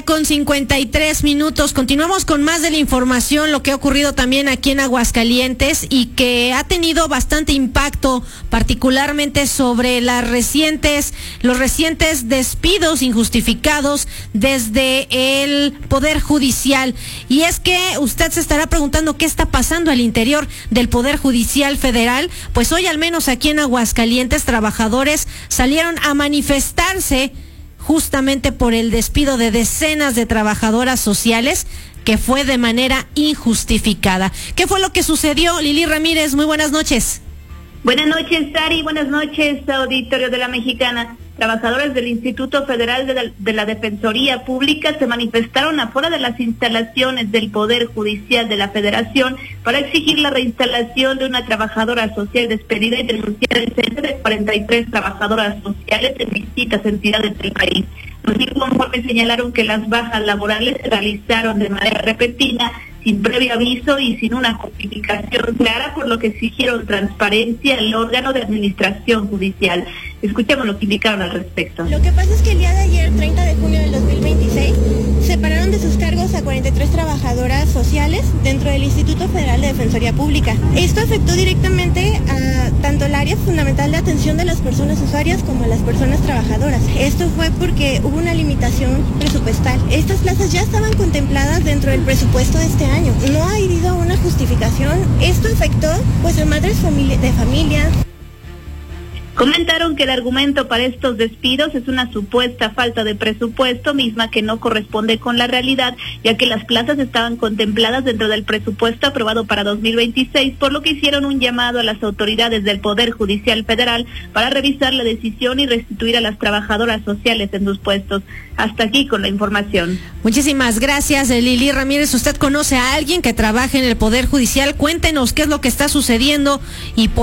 8:53. Continuamos con más de la información, lo que ha ocurrido también aquí en Aguascalientes y que ha tenido bastante impacto, particularmente sobre los recientes despidos injustificados desde el Poder Judicial. Y es que usted se estará preguntando qué está pasando al interior del Poder Judicial Federal. Pues hoy, al menos aquí en Aguascalientes, trabajadores salieron a manifestarse justamente por el despido de decenas de trabajadoras sociales que fue de manera injustificada. ¿Qué fue lo que sucedió? Lili Ramírez, muy buenas noches. Buenas noches, Sari, buenas noches, auditorio de la Mexicana. Trabajadores del Instituto Federal de la Defensoría Pública se manifestaron afuera de las instalaciones del Poder Judicial de la Federación para exigir la reinstalación de una trabajadora social despedida y denunciar el cese de 43 trabajadoras sociales en distintas entidades del país. Los inconformes señalaron que las bajas laborales se realizaron de manera repentina, sin previo aviso y sin una justificación clara, por lo que exigieron transparencia al órgano de administración judicial. Escuchemos lo que indicaron al respecto. Lo que pasa es que el día de ayer, 30 de junio del 2026, separaron de sus cargos a 43 trabajadoras sociales dentro del Instituto Federal de Defensoría Pública. Esto afectó directamente a tanto el área fundamental de atención de las personas usuarias como a las personas trabajadoras. Esto fue porque hubo una limitación presupuestal. Estas plazas ya estaban contempladas dentro del presupuesto de este año. No ha habido una justificación. Esto afectó pues a madres de familia. Comentaron que el argumento para estos despidos es una supuesta falta de presupuesto, misma que no corresponde con la realidad, ya que las plazas estaban contempladas dentro del presupuesto aprobado para 2026, por lo que hicieron un llamado a las autoridades del Poder Judicial Federal para revisar la decisión y restituir a las trabajadoras sociales en sus puestos. Hasta aquí con la información. Muchísimas gracias, Lili Ramírez. ¿Usted conoce a alguien que trabaje en el Poder Judicial? Cuéntenos qué es lo que está sucediendo y por